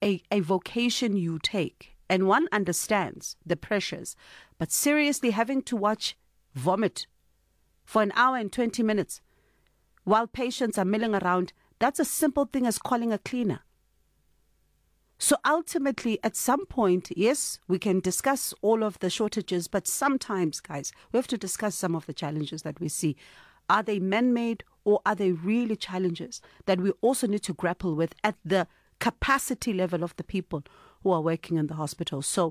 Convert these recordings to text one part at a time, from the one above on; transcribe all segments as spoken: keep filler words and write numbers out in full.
a, a vocation you take, and one understands the pressures, but seriously having to watch vomit for an hour and twenty minutes while patients are milling around, that's a simple thing as calling a cleaner. So ultimately, at some point, yes, we can discuss all of the shortages, but sometimes, guys, we have to discuss some of the challenges that we see. Are they man-made or are they really challenges that we also need to grapple with at the capacity level of the people who are working in the hospital? So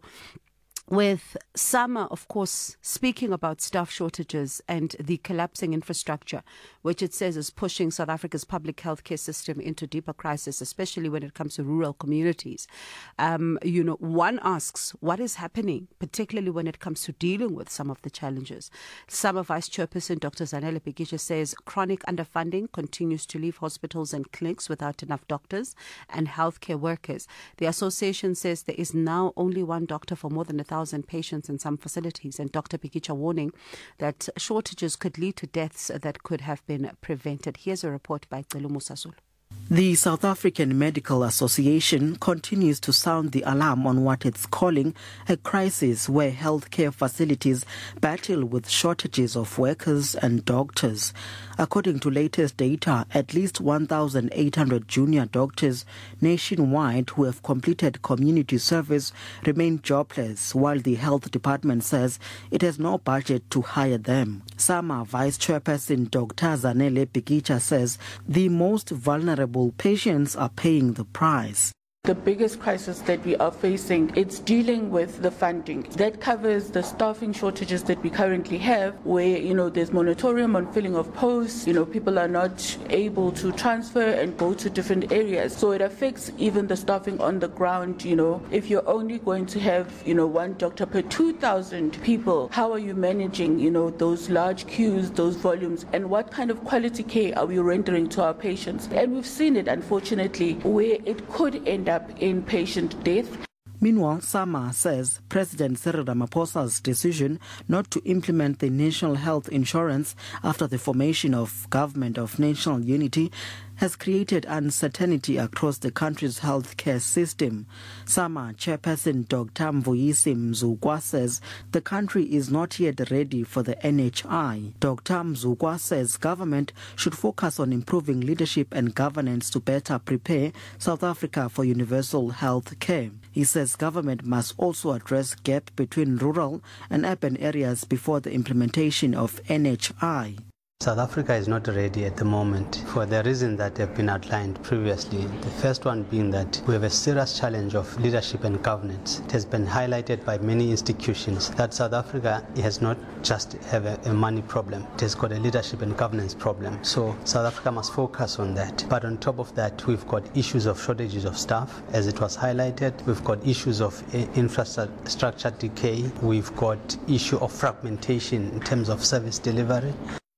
with Sama, of course, speaking about staff shortages and the collapsing infrastructure, which it says is pushing South Africa's public healthcare system into deeper crisis, especially when it comes to rural communities. Um, you know, one asks, what is happening, particularly when it comes to dealing with some of the challenges? Sama Vice Chairperson Doctor Zanele Bhikitsha says chronic underfunding continues to leave hospitals and clinics without enough doctors and healthcare workers. The association says there is now only one doctor for more than a thousand patients in some facilities, and Doctor Bhikitsha warning that shortages could lead to deaths that could have been prevented. Here's a report by Celu Musasulu. The South African Medical Association continues to sound the alarm on what it's calling a crisis where healthcare facilities battle with shortages of workers and doctors. According to latest data, at least one thousand eight hundred junior doctors nationwide who have completed community service remain jobless, while the health department says it has no budget to hire them. SAMA Vice Chairperson Doctor Zanele Bhikitsha says the most vulnerable patients are paying the price. The biggest crisis that we are facing, it's dealing with the funding. That covers the staffing shortages that we currently have, where, you know, there's moratorium on filling of posts, you know, people are not able to transfer and go to different areas. So it affects even the staffing on the ground, you know. If you're only going to have, you know, one doctor per two thousand people, how are you managing, you know, those large queues, those volumes, and what kind of quality care are we rendering to our patients? And we've seen it, unfortunately, where it could end up in patient death. Meanwhile, SAMA says President Cyril Ramaphosa's decision not to implement the national health insurance after the formation of Government of National Unity has created uncertainty across the country's healthcare system. SAMA Chairperson Doctor Mvuyisi Mzukwa says the country is not yet ready for the N H I. Doctor Mzukwa says government should focus on improving leadership and governance to better prepare South Africa for universal health care. He says government must also address gap between rural and urban areas before the implementation of N H I. South Africa is not ready at the moment for the reasons that have been outlined previously. The first one being that we have a serious challenge of leadership and governance. It has been highlighted by many institutions that South Africa has not just have a, a money problem. It has got a leadership and governance problem. So South Africa must focus on that. But on top of that, we've got issues of shortages of staff, as it was highlighted. We've got issues of infrastructure decay. We've got issue of fragmentation in terms of service delivery.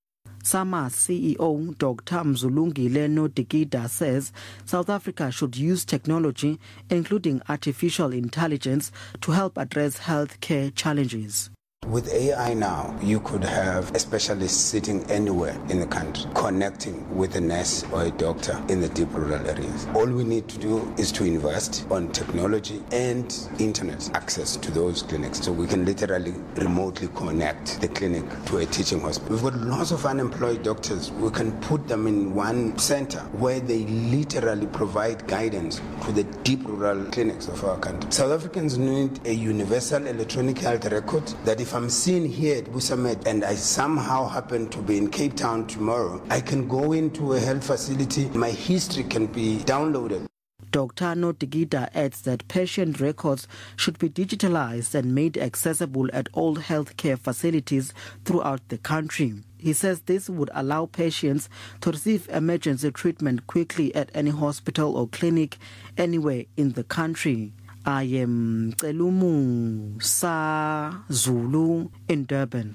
SAMA C E O Doctor Mzulungile Nodikida says South Africa should use technology, including artificial intelligence, to help address healthcare challenges. With A I now, you could have a specialist sitting anywhere in the country, connecting with a nurse or a doctor in the deep rural areas. All we need to do is to invest on technology and internet access to those clinics, so we can literally remotely connect the clinic to a teaching hospital. We've got lots of unemployed doctors. We can put them in one center where they literally provide guidance to the deep rural clinics of our country. South Africans need a universal electronic health record that if I'm seen here at Busamed and I somehow happen to be in Cape Town tomorrow, I can go into a health facility, my history can be downloaded. Doctor Notigida adds that patient records should be digitalized and made accessible at all healthcare facilities throughout the country. He says this would allow patients to receive emergency treatment quickly at any hospital or clinic anywhere in the country. I am Tselumu Sa Zulu in Durban.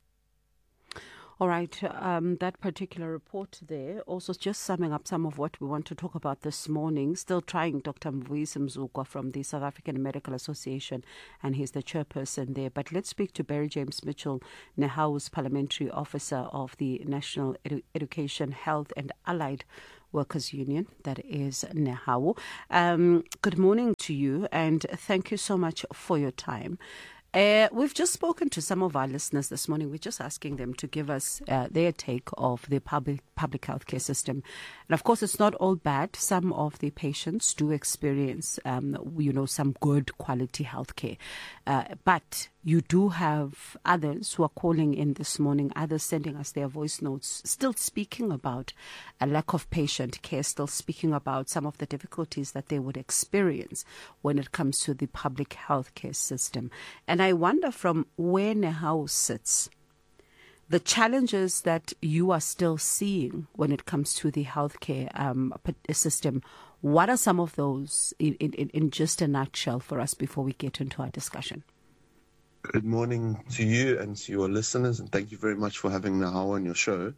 All right, um, that particular report there, also just summing up some of what we want to talk about this morning. Still trying Doctor Mvuyisi Mzukwa from the South African Medical Association, and he's the chairperson there. But let's speak to Barry James Mitchell, Nehawu's Parliamentary Officer of the National Edu- Education, Health and Allied Workers Union, that is NEHAWU. Um, good morning to you, and thank you so much for your time. Uh, we've just spoken to some of our listeners this morning. We're just asking them to give us uh, their take of the public public healthcare system. And of course, it's not all bad. Some of the patients do experience, um, you know, some good quality healthcare. Uh, but you do have others who are calling in this morning, others sending us their voice notes, still speaking about a lack of patient care, still speaking about some of the difficulties that they would experience when it comes to the public healthcare system. And I wonder from where NEHAWU sits, the challenges that you are still seeing when it comes to the healthcare um, system. What are some of those in, in, in just a nutshell for us before we get into our discussion? Good morning to you and to your listeners, and thank you very much for having NEHAWU on your show.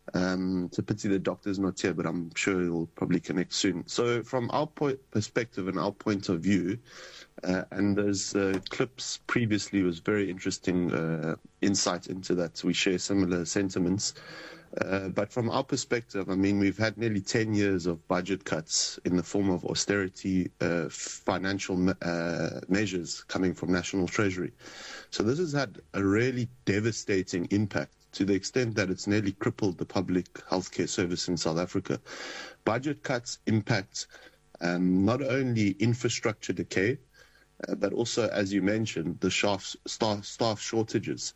Um, it's a pity the doctor's not here, but I'm sure he'll probably connect soon. So from our point, perspective and our point of view, uh, and those uh, clips previously was very interesting uh, insight into that. We share similar sentiments. Uh, but from our perspective, I mean, we've had nearly ten years of budget cuts in the form of austerity uh, financial me- uh, measures coming from National Treasury. So this has had a really devastating impact to the extent that it's nearly crippled the public healthcare service in South Africa. Budget cuts impact um, not only infrastructure decay, uh, but also, as you mentioned, the staff, staff, staff shortages.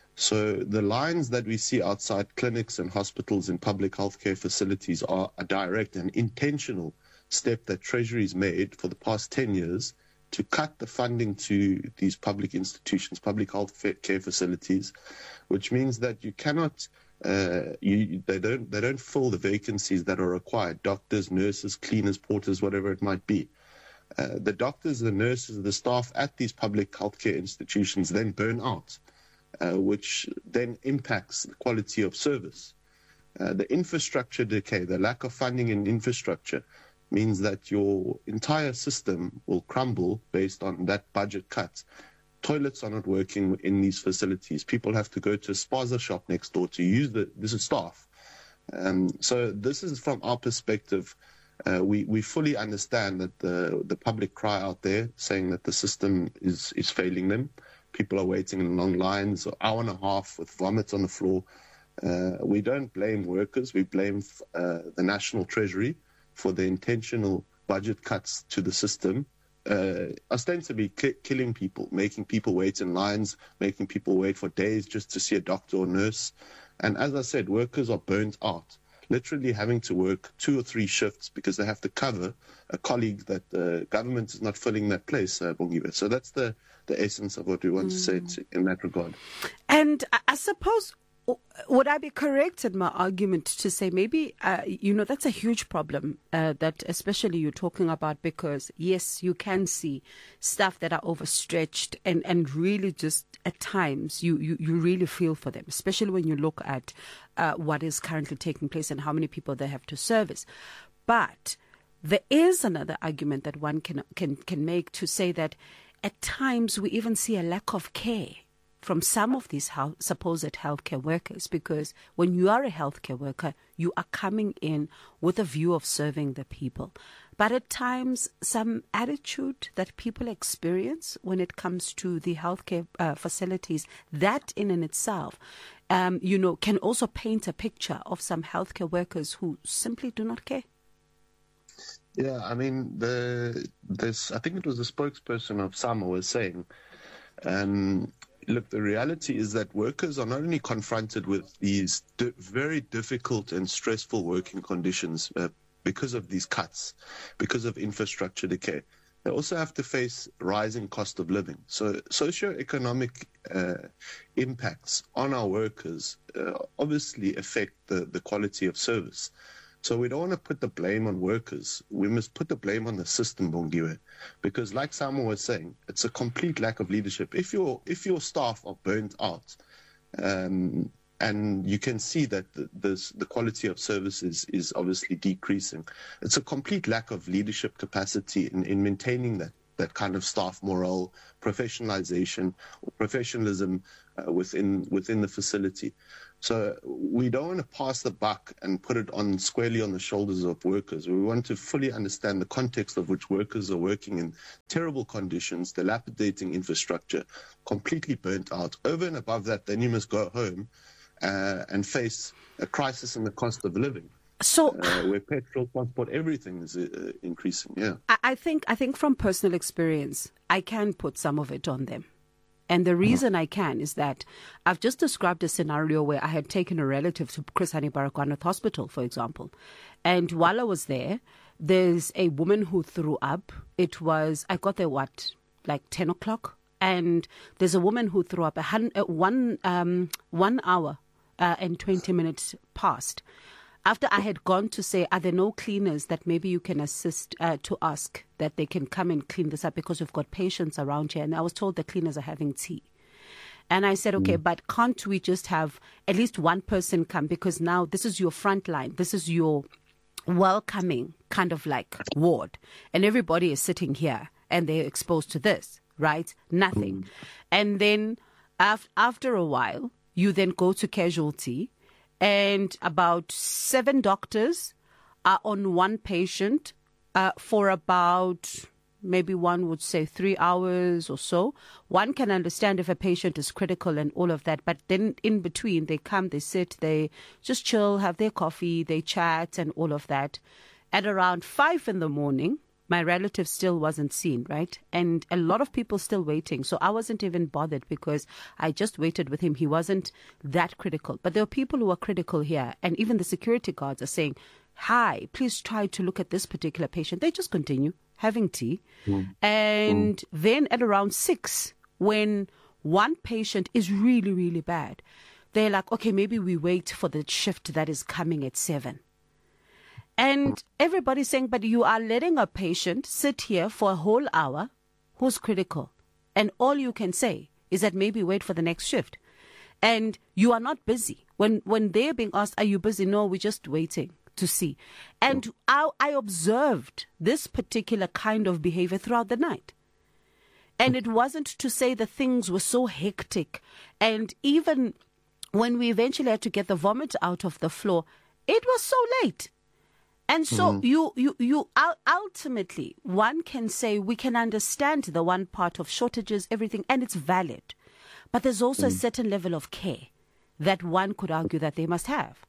So the lines that we see outside clinics and hospitals in public healthcare facilities are a direct and intentional step that Treasury's made for the past ten years to cut the funding to these public institutions, public health care facilities, which means that you cannot, uh, you, they don't, they don't fill the vacancies that are required. Doctors, nurses, cleaners, porters, whatever it might be. Uh, the doctors, the nurses, the staff at these public healthcare institutions then burn out, uh, which then impacts the quality of service. Uh, the infrastructure decay, the lack of funding in infrastructure, means that your entire system will crumble based on that budget cut. Toilets are not working in these facilities. People have to go to a spaza shop next door to use the, this is staff. Um, so this is from our perspective. Uh, we, we fully understand that the, the public cry out there saying that the system is, is failing them. People are waiting in long lines, an hour and a half with vomit on the floor. Uh, we don't blame workers. We blame uh, the National Treasury for the intentional budget cuts to the system, uh, ostensibly ki- killing people, making people wait in lines, making people wait for days just to see a doctor or nurse. And as I said, workers are burnt out, literally having to work two or three shifts because they have to cover a colleague that the government is not filling that place, uh, Bongiwe. So that's the, the essence of what we want mm. to say to, in that regard. And I suppose, would I be correct in my argument to say maybe, uh, you know, that's a huge problem uh, that especially you're talking about, because, yes, you can see staff that are overstretched and, and really just at times you, you, you really feel for them, especially when you look at uh, what is currently taking place and how many people they have to service. But there is another argument that one can can, can make to say that at times we even see a lack of care from some of these health, supposed healthcare workers, because when you are a healthcare worker, you are coming in with a view of serving the people. But at times, some attitude that people experience when it comes to the healthcare uh, facilities, that in and itself, um, you know, can also paint a picture of some healthcare workers who simply do not care. Yeah, I mean, the this I think it was the spokesperson of SAMA was saying, um, look, the reality is that workers are not only confronted with these di- very difficult and stressful working conditions uh, because of these cuts, because of infrastructure decay, they also have to face rising cost of living. So socioeconomic uh, impacts on our workers uh, obviously affect the, the quality of service. So we don't want to put the blame on workers. We must put the blame on the system, Bongiwe, because like Samuel was saying, it's a complete lack of leadership. If your if your staff are burnt out, um, and you can see that the, this, the quality of service is, is obviously decreasing, it's a complete lack of leadership capacity in, in maintaining that that kind of staff morale, professionalization, or professionalism uh, within within the facility. So we don't want to pass the buck and put it on squarely on the shoulders of workers. We want to fully understand the context of which workers are working in terrible conditions, dilapidating infrastructure, completely burnt out. Over and above that, then you must go home uh, and face a crisis in the cost of living. So, uh, where petrol, transport, everything is uh, increasing. Yeah, I think I think from personal experience, I can put some of it on them. And the reason I can is that I've just described a scenario where I had taken a relative to Chris Hani Baragwanath Hospital, for example. And while I was there, there's a woman who threw up. It was, I got there, what, like ten o'clock? And there's a woman who threw up a hun- uh, one, um, one hour uh, and twenty minutes past. After I had gone to say, are there no cleaners that maybe you can assist uh, to ask that they can come and clean this up because we've got patients around here. And I was told the cleaners are having tea. And I said, okay, mm. but can't we just have at least one person come? Because now this is your front line. This is your welcoming kind of like ward. And everybody is sitting here and they're exposed to this, right? Nothing. Mm. And then af- after a while, you then go to casualty. And about seven doctors are on one patient uh, for about, maybe one would say three hours or so. One can understand if a patient is critical and all of that. But then in between, they come, they sit, they just chill, have their coffee, they chat and all of that. At around five in the morning, my relative still wasn't seen, right? And a lot of people still waiting. So I wasn't even bothered because I just waited with him. He wasn't that critical. But there are people who are critical here. And even the security guards are saying, hi, please try to look at this particular patient. They just continue having tea. Mm. And mm. then at around six, when one patient is really, really bad, they're like, okay, maybe we wait for the shift that is coming at seven. And everybody's saying, but you are letting a patient sit here for a whole hour who's critical. And all you can say is that maybe wait for the next shift. And you are not busy. When when they're being asked, are you busy? No, we're just waiting to see. And I, I observed this particular kind of behavior throughout the night. And it wasn't to say that things were so hectic. And even when we eventually had to get the vomit out of the floor, it was so late. And so mm-hmm. you, you, you ultimately, one can say we can understand the one part of shortages, everything, and it's valid. But there's also mm-hmm. a certain level of care that one could argue that they must have.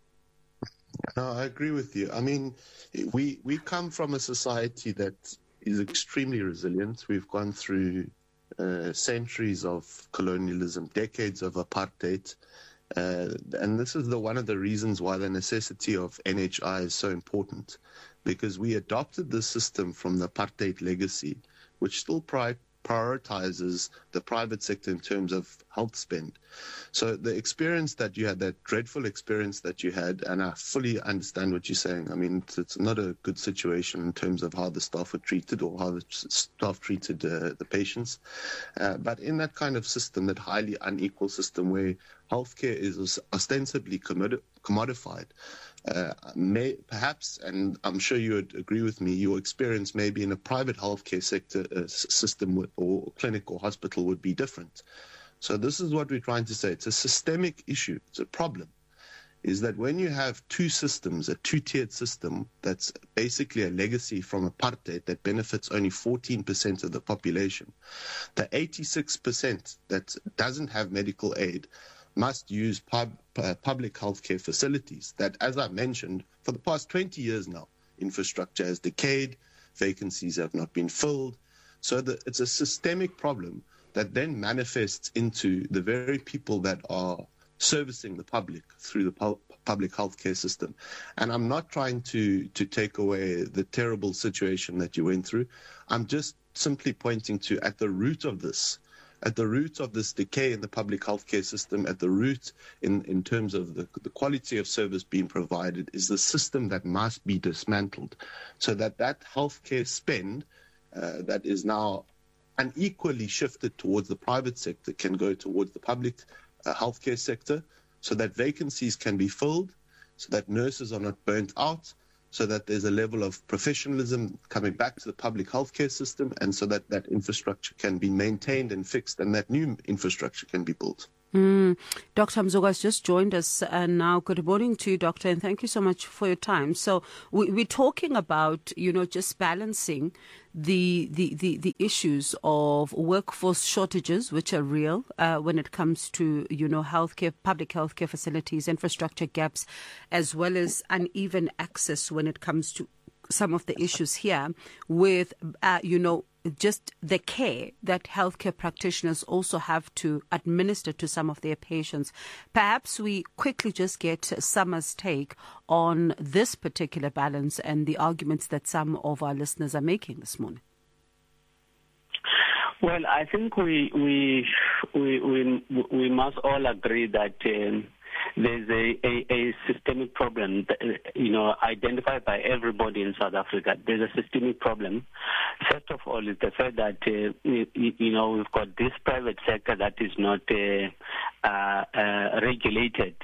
No, I agree with you. I mean, we we come from a society that is extremely resilient. We've gone through uh, centuries of colonialism, decades of apartheid. Uh, and this is the one of the reasons why the necessity of N H I is so important, because we adopted the system from the apartheid legacy, which still pri- prioritizes the private sector in terms of health spend. So the experience that you had, that dreadful experience that you had, and I fully understand what you're saying. I mean, it's, it's not a good situation in terms of how the staff were treated or how the staff treated uh, the patients. Uh, but in that kind of system, that highly unequal system where healthcare is ostensibly commodi- commodified, uh, may perhaps, and I'm sure you would agree with me, your experience maybe in a private healthcare sector uh, system would, or clinic or hospital would be different. So this is what we're trying to say. It's a systemic issue. It's a problem. Is that when you have two systems, a two-tiered system that's basically a legacy from apartheid that benefits only fourteen percent of the population, the eighty-six percent that doesn't have medical aid must use pub, uh, public healthcare facilities that, as I mentioned, for the past twenty years now, infrastructure has decayed, vacancies have not been filled. So the, it's a systemic problem that then manifests into the very people that are servicing the public through the pu- public healthcare system. And I'm not trying to, to take away the terrible situation that you went through. I'm just simply pointing to, at the root of this, at the root of this decay in the public healthcare system, at the root in, in terms of the, the quality of service being provided, is the system that must be dismantled so that that healthcare spend uh, that is now unequally shifted towards the private sector can go towards the public uh, healthcare sector, so that vacancies can be filled, so that nurses are not burnt out, so that there's a level of professionalism coming back to the public healthcare system, and so that that infrastructure can be maintained and fixed, and that new infrastructure can be built. Mm. Doctor Mzoga has just joined us uh, now. Good morning to you, Doctor, and thank you so much for your time. So we, we're talking about, you know, just balancing the the, the, the issues of workforce shortages, which are real uh, when it comes to, you know, healthcare, public healthcare facilities, infrastructure gaps, as well as uneven access when it comes to some of the issues here with, uh, you know, just the care that healthcare practitioners also have to administer to some of their patients. Perhaps we quickly just get Summer's take on this particular balance and the arguments that some of our listeners are making this morning. Well, I think we we we we, we must all agree that um, there's a, a, a systemic problem, that, you know, identified by everybody in South Africa. There's a systemic problem. First of all, is the fact that, uh, you, you know, we've got this private sector that is not uh, uh, uh, regulated.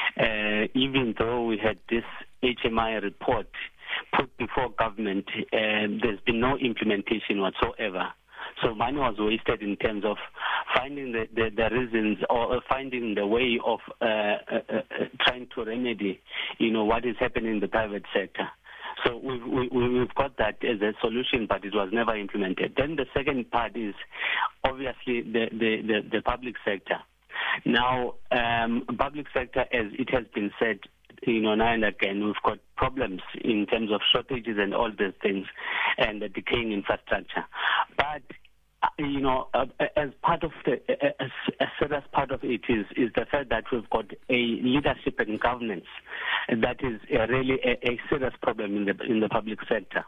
Uh, even though we had this H M I report put before government, uh, there's been no implementation whatsoever. So money was wasted in terms of finding the, the, the reasons or finding the way of uh, uh, uh, trying to remedy, you know, what is happening in the private sector. So we've, we, we've got that as a solution, but it was never implemented. Then the second part is obviously the, the, the, the public sector. Now, um, public sector, as it has been said, you know, now and again, we've got problems in terms of shortages and all these things and the decaying infrastructure. But, uh, you know, uh, as part of the, uh, a serious part of it is, is the fact that we've got a leadership and governance that is uh, really a, a serious problem in the in the public sector.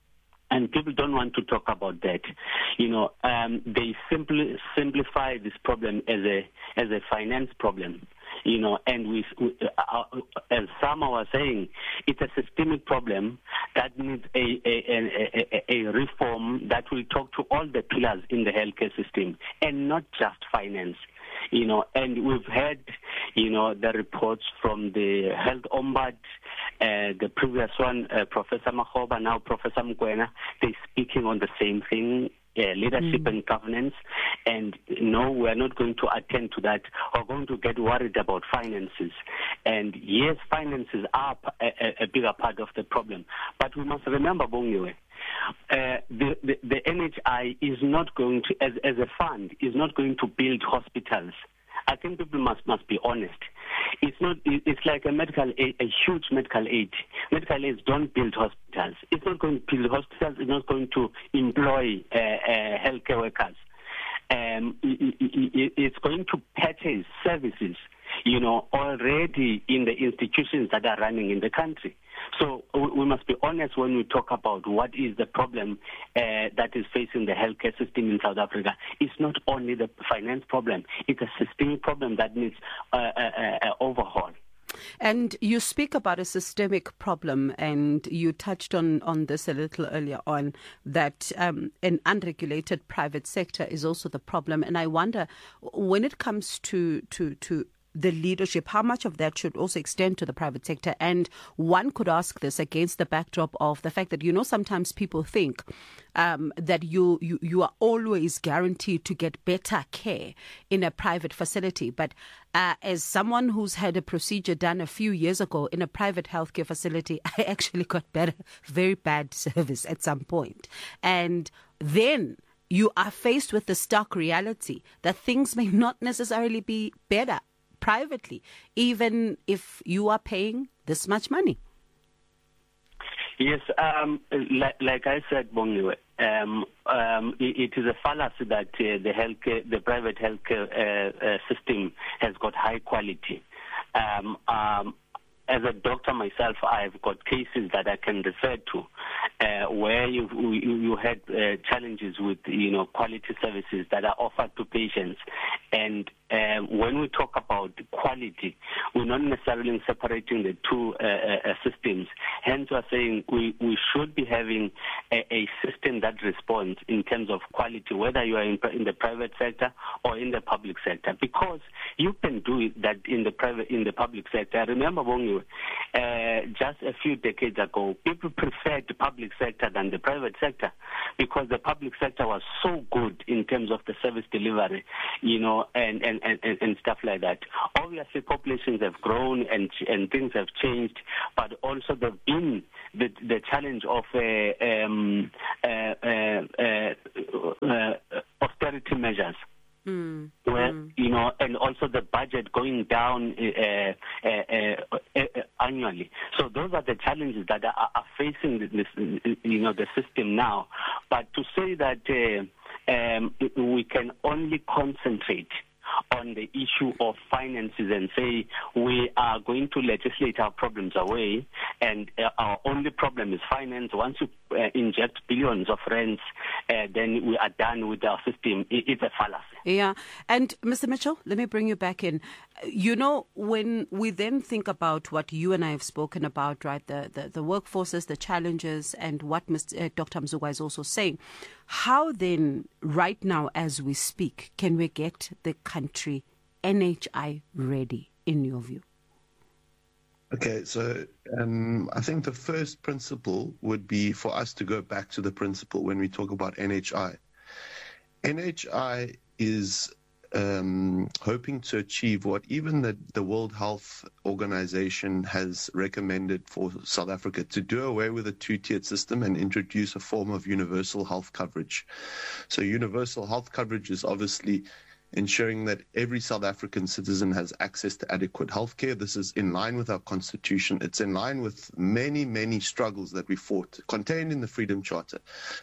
And people don't want to talk about that. You know, um, they simply simplify this problem as a as a finance problem. You know, and we, we uh, as some was saying, it's a systemic problem that needs a a, a a reform that will talk to all the pillars in the healthcare system and not just finance. You know, and we've had, you know, the reports from the health ombudsman, uh, the previous one, uh, Professor Makgoba, now Professor Mokoena, they're speaking on the same thing. Uh, leadership mm. and governance, and no, we're not going to attend to that. We're going to get worried about finances. And yes, finances are a, a, a bigger part of the problem. But we must remember, Bongiwe, uh, the, the, the N H I is not going to, as, as a fund, is not going to build hospitals. I think people must must be honest. It's not. It's like a medical aid, a huge medical aid. Medical aids don't build hospitals. It's not going to build hospitals. It's not going to employ uh, uh, healthcare workers. Um, it, it, it's going to purchase services, you know, already in the institutions that are running in the country. So we must be honest when we talk about what is the problem uh, that is facing the healthcare system in South Africa. It's not only the finance problem. It's a systemic problem that needs uh, uh, uh, overhaul. And you speak about a systemic problem, and you touched on, on this a little earlier on, that um, an unregulated private sector is also the problem. And I wonder, when it comes to to to the leadership, how much of that should also extend to the private sector? And one could ask this against the backdrop of the fact that, you know, sometimes people think um, that you, you, you are always guaranteed to get better care in a private facility. But uh, as someone who's had a procedure done a few years ago in a private healthcare facility, I actually got better, very bad service at some point. And then you are faced with the stark reality that things may not necessarily be better privately, even if you are paying this much money. Yes, um, like, like I said, Bongiwe, um, um, it, it is a fallacy that uh, the healthcare, the private healthcare uh, uh, system has got high quality. Um, um, as a doctor myself, I've got cases that I can refer to uh, where you you, you had uh, challenges with, you know, quality services that are offered to patients. And uh, when we talk about quality, we're not necessarily separating the two uh, uh, systems. Hence, we're saying we, we should be having a, a system that responds in terms of quality, whether you are in, in the private sector or in the public sector, because you can do that in the private, in the public sector. I remember, Bongiwe, uh, just a few decades ago, people preferred the public sector than the private sector because the public sector was so good in terms of the service delivery, you know, and, and and, and, and stuff like that. Obviously, populations have grown and and things have changed, but also there's been the the challenge of uh, um, uh, uh, uh, uh, austerity measures. Mm, where, mm. you know, and also the budget going down uh, uh, uh, uh, annually. So those are the challenges that are, are facing this, you know, the system now. But to say that uh, um, we can only concentrate on the issue of finances and say we are going to legislate our problems away and uh, our only problem is finance. Once you uh, inject billions of rents, uh, then we are done with our system. It, it's a fallacy. Yeah. And Mister Mitchell, let me bring you back in. You know, when we then think about what you and I have spoken about, right, the, the, the workforces, the challenges, and what Mister Uh, Doctor Mzukwa is also saying, how then, right now as we speak, can we get the country N H I ready, in your view? Okay, so um, I think the first principle would be for us to go back to the principle when we talk about N H I. N H I is um, hoping to achieve what even the, the World Health Organization has recommended for South Africa, to do away with a two-tiered system and introduce a form of universal health coverage. So universal health coverage is obviously ensuring that every South African citizen has access to adequate health care. This is in line with our constitution. It's in line with many, many struggles that we fought, contained in the Freedom Charter.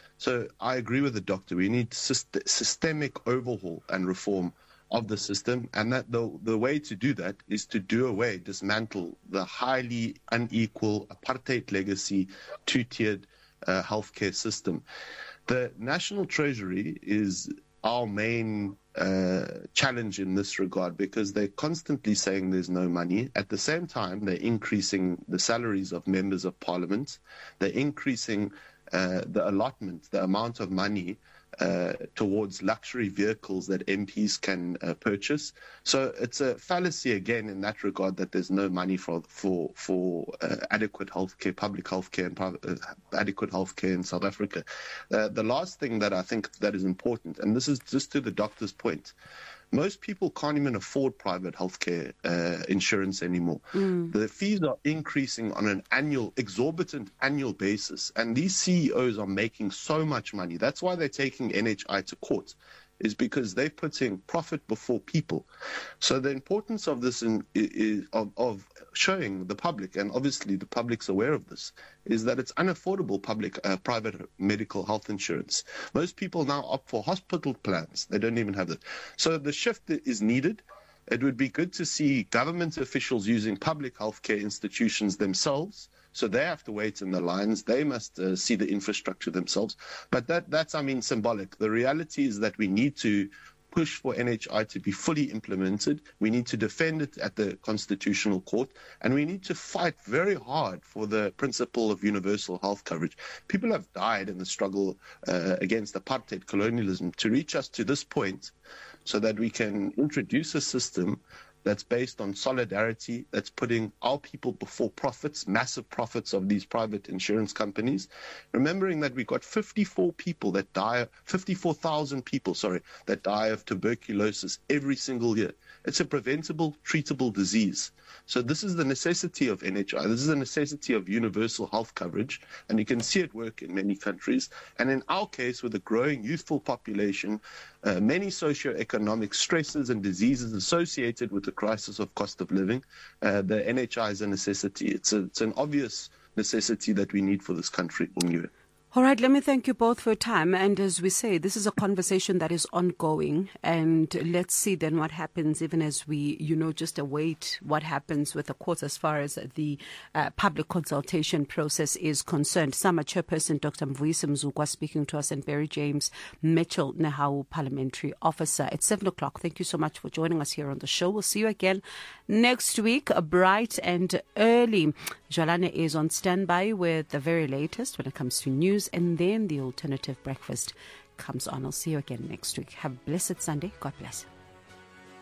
So I agree with the doctor. We need syst- systemic overhaul and reform of the system, and that the, the way to do that is to do away, dismantle the highly unequal apartheid legacy, two-tiered uh, healthcare system. The National Treasury is our main uh, challenge in this regard, because they're constantly saying there's no money. At the same time, they're increasing the salaries of members of parliament. They're increasing uh, the allotment, the amount of money uh, towards luxury vehicles that M Ps can uh, purchase. So it's a fallacy again in that regard, that there's no money for for for uh, adequate healthcare, public healthcare, and private, uh, adequate healthcare in South Africa. Uh, the last thing that I think that is important, and this is just to the doctor's point, most people can't even afford private healthcare uh, insurance anymore. Mm. The fees are increasing on an annual, exorbitant annual basis, and these C E Os are making so much money. That's why they're taking N H I to court, is because they're putting profit before people. So the importance of this in, is, of, of showing the public, and obviously the public's aware of this, is that it's unaffordable public uh, private medical health insurance. Most people now opt for hospital plans. They don't even have that. So the shift is needed. It would be good to see government officials using public healthcare institutions themselves. So they have to wait in the lines. They must uh, see the infrastructure themselves. But that that's, I mean, symbolic. The reality is that we need to push for N H I to be fully implemented. We need to defend it at the Constitutional Court. And we need to fight very hard for the principle of universal health coverage. People have died in the struggle uh, against apartheid colonialism to reach us to this point, so that we can introduce a system that's based on solidarity, that's putting our people before profits, massive profits of these private insurance companies. Remembering that we've got fifty-four people that die, fifty-four thousand people, sorry, that die of tuberculosis every single year. It's a preventable, treatable disease. So this is the necessity of N H I. This is the necessity of universal health coverage, and you can see it work in many countries. And in our case, with a growing youthful population, uh, many socioeconomic stresses and diseases associated with the crisis of cost of living, uh, the N H I is a necessity. It's, a, it's an obvious necessity that we need for this country. All right, let me thank you both for your time. And as we say, this is a conversation that is ongoing. And let's see then what happens, even as we, you know, just await what happens with the courts as far as the uh, public consultation process is concerned. SAMA Chairperson Doctor Mvuyisi Mzukwa speaking to us, and Barry James Mitchell Nehawu, Parliamentary Officer. It's seven o'clock. Thank you so much for joining us here on the show. We'll see you again next week, bright and early. Jolane is on standby with the very latest when it comes to news, and then the alternative breakfast comes on. I'll see you again next week. Have a blessed Sunday. God bless.